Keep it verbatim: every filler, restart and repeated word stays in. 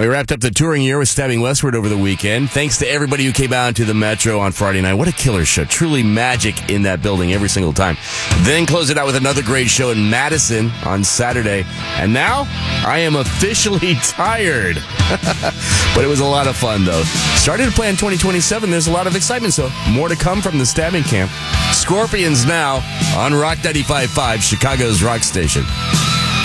We wrapped up the touring year with Stabbing Westward over the weekend. Thanks to everybody who came out to the Metro on Friday night. What a killer show. Truly magic in that building every single time. Then close it out with another great show in Madison on Saturday. And now, I am officially tired. But it was a lot of fun, though. Started to plan twenty twenty-seven. There's a lot of excitement, so more to come from the Stabbing Camp. Scorpions now on Rock ninety-five point five, Chicago's rock station.